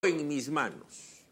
en mis manos,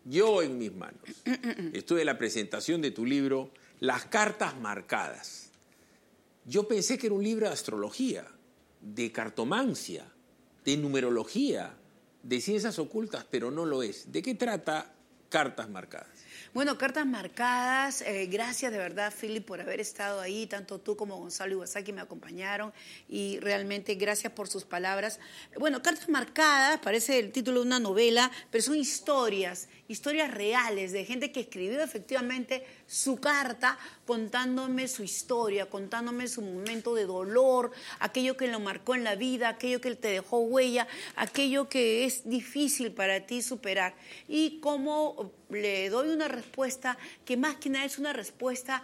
estuve en la presentación de tu libro Las cartas marcadas. Yo pensé que era un libro de astrología, de cartomancia, de numerología, de ciencias ocultas, pero no lo es. ¿De qué trata Cartas Marcadas? Bueno, Cartas Marcadas, gracias de verdad, Philip, por haber estado ahí. Tanto tú como Gonzalo Iwasaki me acompañaron y realmente gracias por sus palabras. Bueno, Cartas Marcadas parece el título de una novela, pero son historias reales de gente que escribió efectivamente su carta contándome su historia, contándome su momento de dolor, aquello que lo marcó en la vida, aquello que te dejó huella, aquello que es difícil para ti superar. Y cómo le doy una respuesta que más que nada es una respuesta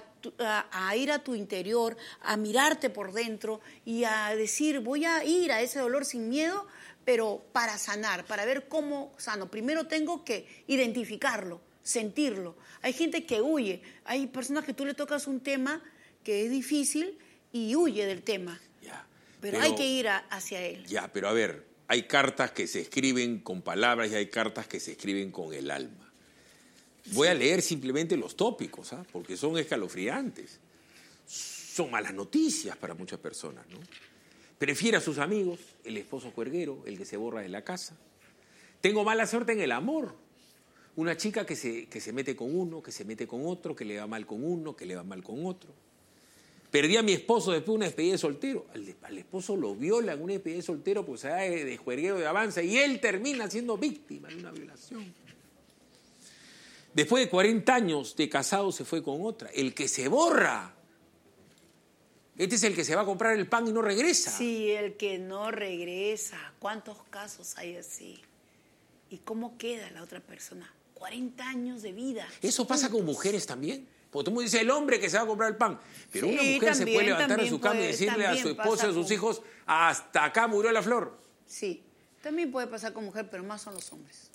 a ir a tu interior, a mirarte por dentro y a decir, voy a ir a ese dolor sin miedo, pero para sanar, para ver cómo sano. Primero tengo que identificarlo, sentirlo. Hay gente que huye, hay personas que tú le tocas un tema que es difícil y huye del tema. Pero hay que ir hacia él. Ya, pero a ver, hay cartas que se escriben con palabras y hay cartas que se escriben con el alma. Voy a leer simplemente los tópicos, porque son escalofriantes. Son malas noticias para muchas personas, ¿no? Prefiere a sus amigos, el esposo juerguero, el que se borra de la casa. Tengo mala suerte en el amor. Una chica que se mete con uno, que se mete con otro, que le va mal con uno, que le va mal con otro. Perdí a mi esposo después de una despedida de soltero. Al esposo lo viola en una despedida de soltero porque se da de juerguero de avanza y él termina siendo víctima de una violación. Después de 40 años de casado se fue con otra. El que se borra. Este es el que se va a comprar el pan y no regresa. Sí, el que no regresa. ¿Cuántos casos hay así? ¿Y cómo queda la otra persona? 40 años de vida. ¿Eso pasa con mujeres también? Porque tú me dices el hombre que se va a comprar el pan. Pero sí, una mujer se puede levantar de su cama y decirle a su esposo y a sus hijos, hasta acá murió la flor. Sí, también puede pasar con mujer, pero más son los hombres.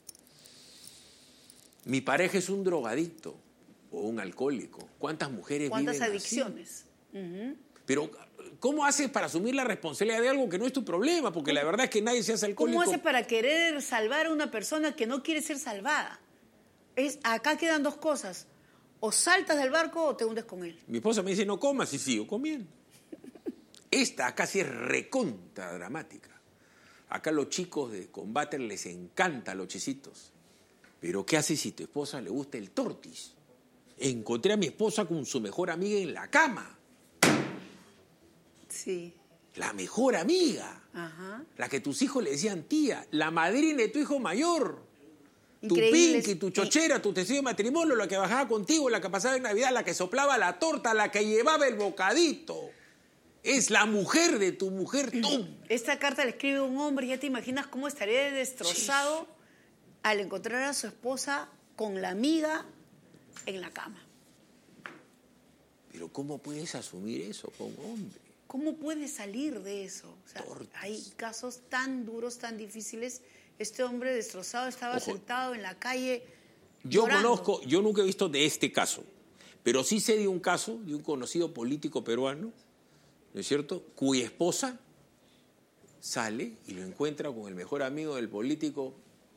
Mi pareja es un drogadicto o un alcohólico. ¿Cuántas mujeres viven así? ¿Cuántas adicciones? Pero, ¿cómo haces para asumir la responsabilidad de algo que no es tu problema? Porque la verdad es que nadie se hace alcohólico. ¿Cómo haces para querer salvar a una persona que no quiere ser salvada? Acá quedan dos cosas. O saltas del barco o te hundes con él. Mi esposa me dice, no comas, y sigo comiendo. Esta acá sí es recontra dramática. Acá los chicos de combate les encanta los chisitos. Pero ¿qué haces si a tu esposa le gusta el tortis? Encontré a mi esposa con su mejor amiga en la cama. Sí. La mejor amiga. Ajá. La que tus hijos le decían tía. La madrina de tu hijo mayor. Increíble. Tu pinky, tu chochera, tu testigo de matrimonio, la que bajaba contigo, la que pasaba en Navidad, la que soplaba la torta, la que llevaba el bocadito. Es la mujer de tu mujer, tú. Esta carta la escribe un hombre, ya te imaginas cómo estaría destrozado al encontrar a su esposa con la amiga en la cama. Pero ¿cómo puedes asumir eso con un hombre? ¿Cómo puedes salir de eso? O sea, hay casos tan duros, tan difíciles. Este hombre destrozado estaba sentado en la calle llorando. Yo nunca he visto de este caso, pero sí sé de un caso de un conocido político peruano, ¿no es cierto?, cuya esposa sale y lo encuentra con el mejor amigo del político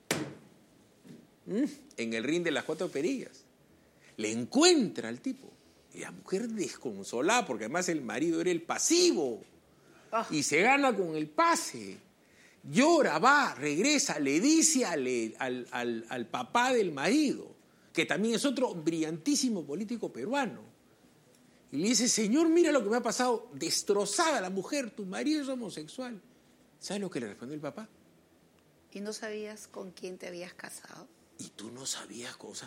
en el ring de las 4 perillas. Le encuentra al tipo. Y la mujer desconsolada, porque además el marido era el pasivo. Y se gana con el pase. Llora, va, regresa, le dice al papá del marido, que también es otro brillantísimo político peruano. Y le dice, señor, mira lo que me ha pasado. Destrozada la mujer, tu marido es homosexual. ¿Sabes lo que le respondió el papá? ¿Y no sabías con quién te habías casado? Y tú no sabías cosas.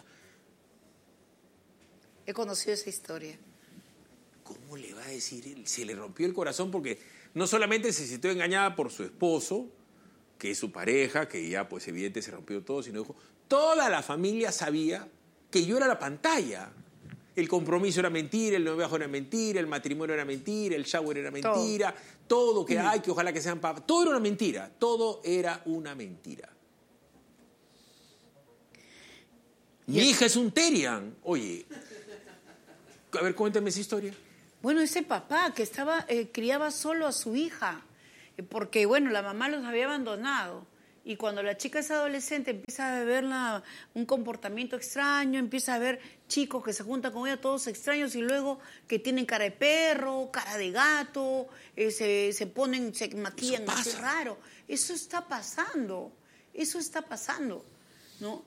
He conocido esa historia. ¿Cómo le va a decir? Se le rompió el corazón porque no solamente se sintió engañada por su esposo, que es su pareja, que ya pues evidente se rompió todo, sino dijo, toda la familia sabía que yo era la pantalla. El compromiso era mentira, el noviazgo era mentira, el matrimonio era mentira, el shower era mentira, todo que hay, que ojalá que sean papás, todo era una mentira, todo era una mentira. Mi hija es un Terian. Oye, a ver, cuéntame esa historia. Bueno, ese papá que criaba solo a su hija, porque, bueno, la mamá los había abandonado. Y cuando la chica es adolescente empieza a ver un comportamiento extraño, empieza a ver chicos que se juntan con ella todos extraños y luego que tienen cara de perro, cara de gato, se maquillan así raro. Eso está pasando, ¿no?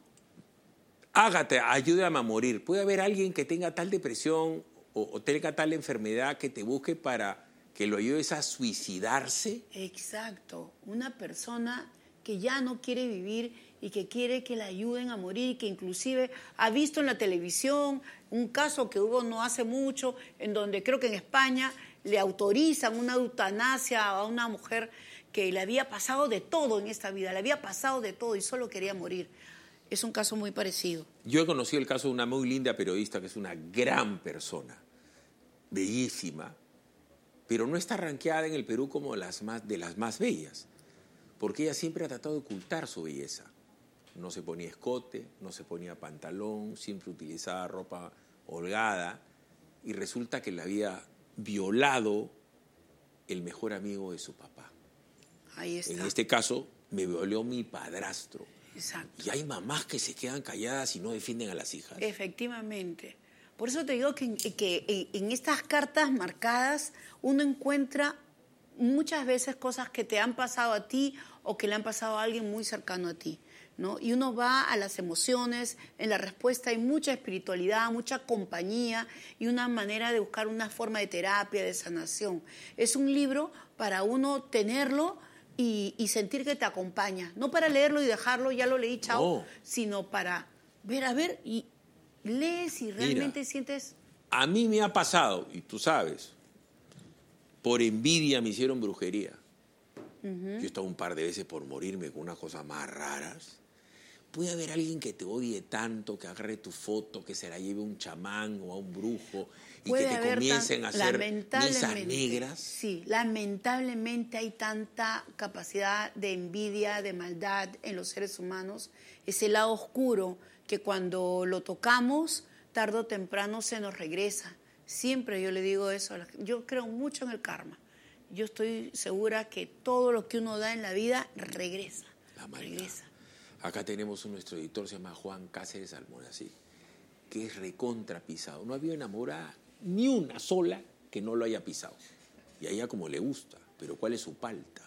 Ágata, ayúdame a morir. Puede haber alguien que tenga tal depresión o tenga tal enfermedad que te busque para que lo ayudes a suicidarse. Exacto, una persona que ya no quiere vivir y que quiere que la ayuden a morir, que inclusive ha visto en la televisión un caso que hubo no hace mucho, en donde creo que en España le autorizan una eutanasia a una mujer que le había pasado de todo en esta vida, le había pasado de todo y solo quería morir. Es un caso muy parecido. Yo he conocido el caso de una muy linda periodista que es una gran persona, bellísima, pero no está rankeada en el Perú como de las más bellas, porque ella siempre ha tratado de ocultar su belleza. No se ponía escote, no se ponía pantalón, siempre utilizaba ropa holgada y resulta que la había violado el mejor amigo de su papá. Ahí está. En este caso, me violó mi padrastro. Exacto. Y hay mamás que se quedan calladas y no defienden a las hijas. Efectivamente. Por eso te digo que en estas cartas marcadas uno encuentra muchas veces cosas que te han pasado a ti o que le han pasado a alguien muy cercano a ti, ¿no? Y uno va a las emociones, en la respuesta hay mucha espiritualidad, mucha compañía y una manera de buscar una forma de terapia, de sanación. Es un libro para uno tenerlo y sentir que te acompaña, no para leerlo y dejarlo, ya lo leí, chao, sino para ver, y lees y realmente sientes... A mí me ha pasado, y tú sabes, por envidia me hicieron brujería. Yo he estado un par de veces por morirme con unas cosas más raras. Puede haber alguien que te odie tanto, que agarre tu foto, que se la lleve un chamán o a un brujo y que te comiencen a hacer misas negras. Sí, lamentablemente hay tanta capacidad de envidia, de maldad en los seres humanos. Ese lado oscuro que cuando lo tocamos, tarde o temprano se nos regresa. Siempre yo le digo eso. Yo creo mucho en el karma. Yo estoy segura que todo lo que uno da en la vida regresa. Regresa. Acá tenemos nuestro editor, se llama Juan Cáceres Almonacid, que es recontra pisado. No había enamorada ni una sola que no lo haya pisado. Y a ella como le gusta. Pero ¿cuál es su palta?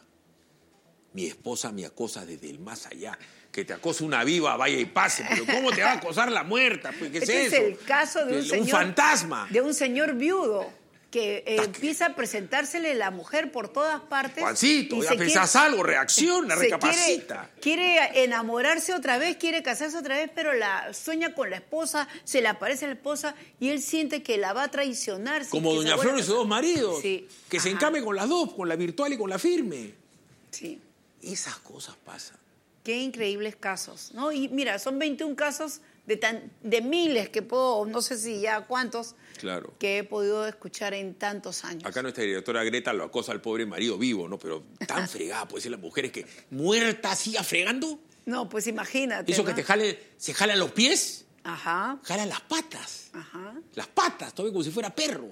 Mi esposa me acosa desde el más allá. Que te acose una viva, vaya y pase. Pero ¿cómo te va a acosar la muerta? Pues, ¿qué es eso? Este es el caso de un fantasma. De un señor viudo que empieza a presentársele la mujer por todas partes. Juancito, ya pensás algo, reacciona, recapacita. Quiere enamorarse otra vez, quiere casarse otra vez, pero sueña con la esposa, se le aparece la esposa y él siente que la va a traicionar. Como Doña Flor y sus dos maridos. Sí. Que se encame con las dos, con la virtual y con la firme. Sí. Esas cosas pasan. Qué increíbles casos, ¿no? Y mira, son 21 casos de miles que puedo, no sé si ya cuántos, claro, que he podido escuchar en tantos años. Acá nuestra directora Greta lo acosa al pobre marido vivo, ¿no? Pero tan fregada puede ser la mujer, es que muerta siga fregando. No, pues imagínate. Eso, ¿no? que se jalan los pies, ajá, jalan las patas. Ajá. Las patas, todavía como si fuera perro.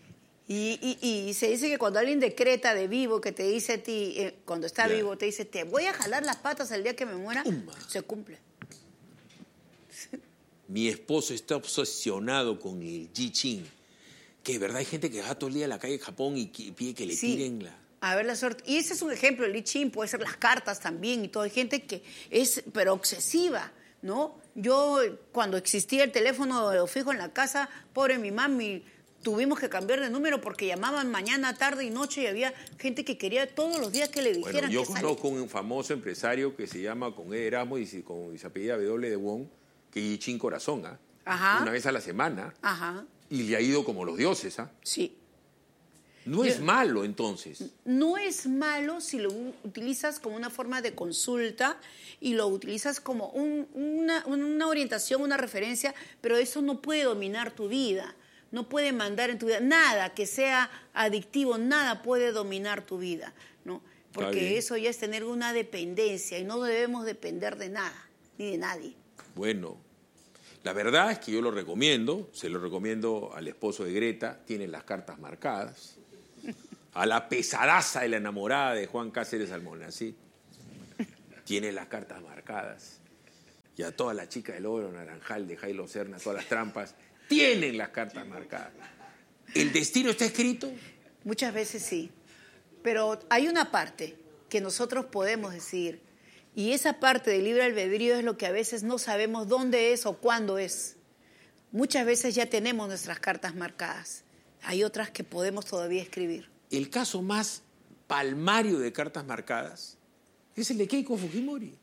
Y se dice que cuando alguien decreta de vivo, que te dice a ti, cuando está vivo, te dice, te voy a jalar las patas el día que me muera, se cumple. Mi esposo está obsesionado con el I Ching, que de verdad hay gente que va todo el día a la calle de Japón y pide que le tiren la... A ver la suerte. Y ese es un ejemplo, el I Ching, puede ser las cartas también y todo. Hay gente que es, pero obsesiva, ¿no? Yo, cuando existía el teléfono fijo en la casa, pobre mi mami, tuvimos que cambiar de número porque llamaban mañana, tarde y noche y había gente que quería todos los días que le dijeran. Bueno, yo conozco un famoso empresario que se llama con Erasmo y se apellida W de Wong, que I Ching corazón, ¿ah? Ajá. Una vez a la semana. Ajá. Y le ha ido como los dioses, ¿ah? Sí. No es malo, entonces. No es malo si lo utilizas como una forma de consulta y lo utilizas como una orientación, una referencia, pero eso no puede dominar tu vida, no puede mandar en tu vida. Nada que sea adictivo, nada puede dominar tu vida, ¿no? Porque eso ya es tener una dependencia y no debemos depender de nada, ni de nadie. Bueno, la verdad es que yo lo recomiendo, se lo recomiendo al esposo de Greta, tiene las cartas marcadas. A la pesadaza de la enamorada de Juan Cáceres Almonacid. tiene las cartas marcadas. Y a todas las chicas del Oro Naranjal, de Jairo Serna, todas las trampas, tienen las cartas marcadas. ¿El destino está escrito? Muchas veces sí. Pero hay una parte que nosotros podemos decir, y esa parte del libre albedrío es lo que a veces no sabemos dónde es o cuándo es. Muchas veces ya tenemos nuestras cartas marcadas. Hay otras que podemos todavía escribir. El caso más palmario de cartas marcadas es el de Keiko Fujimori.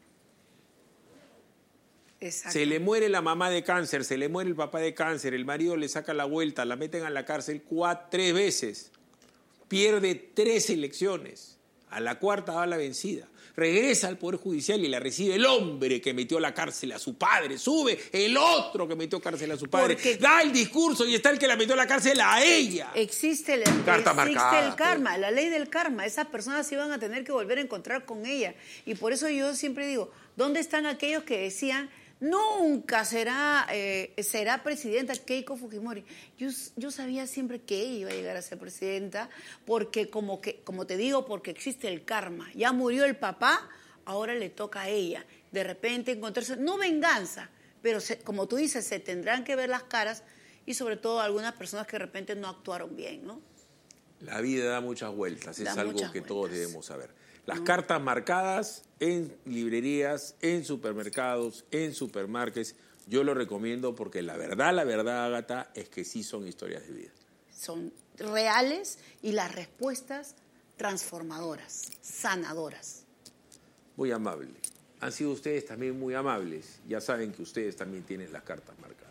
Exacto. Se le muere la mamá de cáncer, se le muere el papá de cáncer, el marido le saca la vuelta, la meten a la cárcel 3 veces, pierde 3 elecciones, a la cuarta va la vencida, regresa al Poder Judicial y la recibe el hombre que metió a la cárcel a su padre, sube el otro que metió a cárcel a su padre, da el discurso y está el que la metió a la cárcel a ella. Existe el karma, la ley del karma. Esas personas se iban a tener que volver a encontrar con ella. Y por eso yo siempre digo, ¿dónde están aquellos que decían nunca será presidenta Keiko Fujimori? Yo sabía siempre que ella iba a llegar a ser presidenta porque como te digo, porque existe el karma. Ya murió el papá, ahora le toca a ella. De repente encontrarse, no venganza, pero como tú dices, se tendrán que ver las caras y sobre todo algunas personas que de repente no actuaron bien, ¿no? La vida da muchas vueltas, es algo que todos debemos saber. Las cartas marcadas en librerías, en supermercados, en supermarkets, yo lo recomiendo porque la verdad, Ágata, es que sí son historias de vida. Son reales y las respuestas transformadoras, sanadoras. Muy amable. Han sido ustedes también muy amables. Ya saben que ustedes también tienen las cartas marcadas.